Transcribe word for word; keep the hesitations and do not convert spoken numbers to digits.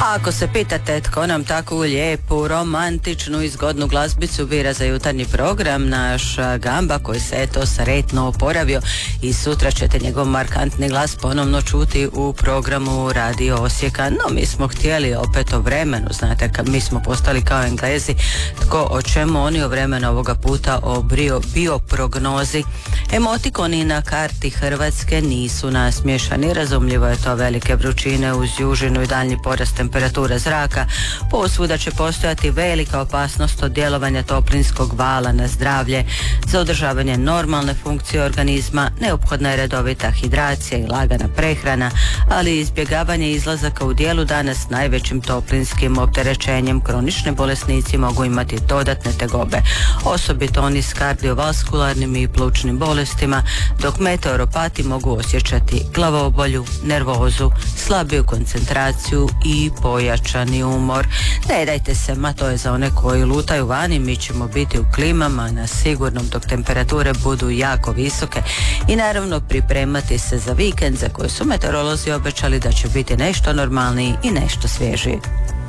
Ako se pitate tko nam takvu lijepu, romantičnu i zgodnu glazbicu bira za jutarnji program, naš Gamba koji se eto sretno oporavio i sutra ćete njegov markantni glas ponovno čuti u programu Radio Osijeka. No mi smo htjeli opet o vremenu, znate kad mi smo postali kao Englezi, tko o čemu, oni o vremenu ovoga puta o bio, bioprognozi. Emotikoni na karti Hrvatske nisu nasmiješani, razumljivo je to velike vrućine uz južinu i daljnji porast temperature zraka. Posvuda će postojati velika opasnost od djelovanja toplinskog vala na zdravlje. Za održavanje normalne funkcije organizma neophodna je redovita hidracija i lagana prehrana, ali i izbjegavanje izlazaka u dijelu dana s najvećim toplinskim opterećenjem. Kronični bolesnici mogu imati dodatne tegobe, osobito oni s kardiovaskularnim i plućnim bolestima, dok meteoropati mogu osjećati glavobolju, nervozu, slabiju koncentraciju i pojačani umor. Ne dajte se, ma to je za one koji lutaju vani, mi ćemo biti u klimama na sigurnom dok temperature budu jako visoke i naravno pripremati se za vikend za koji su meteorolozi obećali da će biti nešto normalniji i nešto svježiji.